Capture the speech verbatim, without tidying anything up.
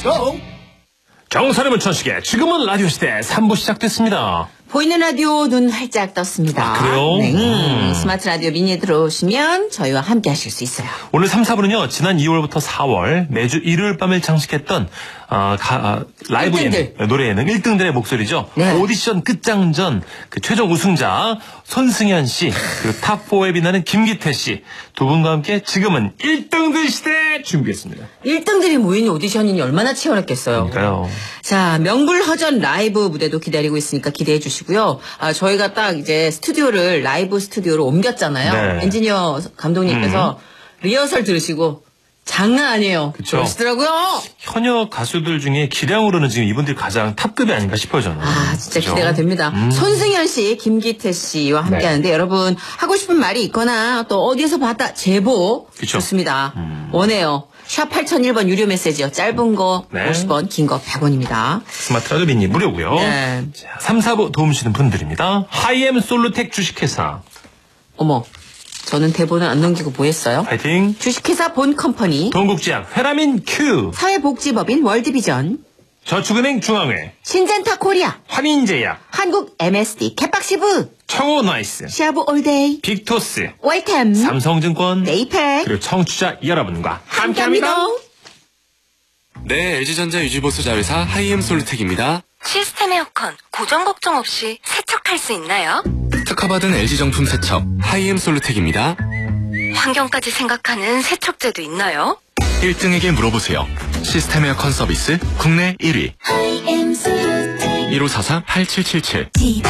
쇼! 정선의 문천식의 지금은 라디오 시대 삼 부 시작됐습니다. 보이는 라디오 눈 활짝 떴습니다. 아, 그래요? 네. 음. 스마트 라디오 미니에 들어오시면 저희와 함께 하실 수 있어요. 오늘 삼, 사 부는요, 지난 이월부터 사월 매주 일요일 밤을 장식했던 어, 가, 어, 라이브 예능, 노래 예능 일 등들의 목소리죠. 네. 오디션 끝장전 그 최종 우승자 손승현 씨, 그리고 탑사에 빛나는 김기태 씨 두 분과 함께 지금은 일 등들 시대 준비했습니다. 일 등들이 모인 오디션이 얼마나 치열했겠어요. 그러니까요. 자, 명불허전 라이브 무대도 기다리고 있으니까 기대해 주시고요. 아, 저희가 딱 이제 스튜디오를 라이브 스튜디오로 옮겼잖아요. 네. 엔지니어 감독님께서 음. 리허설 들으시고 장난 아니에요. 그쵸. 그러시더라고요. 현역 가수들 중에 기량으로는 지금 이분들이 가장 탑급이 아닌가 싶어요, 저는. 아, 진짜 그죠? 기대가 됩니다. 음. 손승현 씨, 김기태 씨와 함께 네. 하는데 여러분 하고 싶은 말이 있거나 또 어디에서 봤다 제보 그쵸. 좋습니다. 음. 원해요. 샵 팔공공일 번 유료 메시지요. 짧은 거 네. 오십 원, 긴 거 백 원입니다. 스마트 라디오 미니 무료고요. 네. 자, 삼, 사 부 도움 주시는 분들입니다. 하이엠 솔루텍 주식회사. 어머, 저는 대본을 안 넘기고 뭐 했어요? 파이팅. 주식회사 본컴퍼니, 동국제약 회라민 큐. 사회복지법인 월드비전, 저축은행 중앙회. 신젠타 코리아, 환인제약. 한국 엠에스디 캐박시브, 청호 나이스. 시아브 올데이, 빅토스. 와이템, 삼성증권. 네이팩, 그리고 청취자 여러분과 함께합니다. 함께합니다. 네, 엘지전자 유지보수 자회사 하이엠 솔루텍입니다. 시스템 에어컨 고정 걱정 없이 세척할 수 있나요? 특허받은 엘지 정품 세척 하이엠 솔루텍입니다. 환경까지 생각하는 세척제도 있나요? 일 등에게 물어보세요. 시스템 에어컨 서비스 국내 일 위 일오사사 팔칠칠칠